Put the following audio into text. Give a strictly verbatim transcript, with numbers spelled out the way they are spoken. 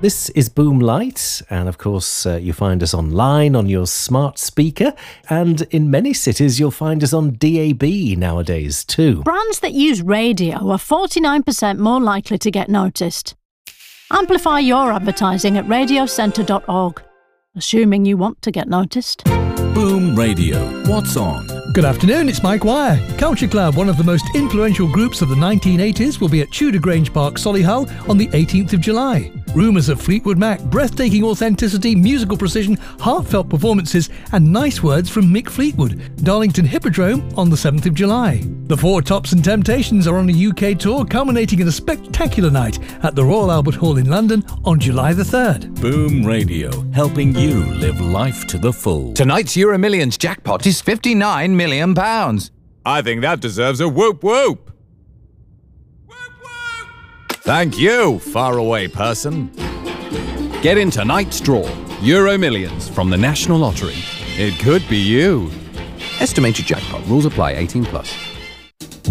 This is Boom Light, and of course uh, you find us online on your smart speaker, and in many cities you'll find us on D A B nowadays too. Brands that use radio are forty-nine percent more likely to get noticed. Amplify your advertising at radio centre dot org, assuming you want to get noticed. Boom Radio. What's on? Good afternoon, it's Mike Wire. Culture Club, one of the most influential groups of the nineteen eighties, will be at Tudor Grange Park, Solihull on the eighteenth of July. Rumours of Fleetwood Mac, breathtaking authenticity, musical precision, heartfelt performances and nice words from Mick Fleetwood. Darlington Hippodrome on the seventh of July. The Four Tops and Temptations are on a U K tour, culminating in a spectacular night at the Royal Albert Hall in London on July the third. Boom Radio, helping you live life to the full. Tonight's Euro Millions jackpot is fifty-nine million pounds. I think that deserves a whoop whoop. Thank you, faraway person. Get in tonight's draw. Euro Millions from the National Lottery. It could be you. Estimated jackpot. Rules apply. eighteen plus.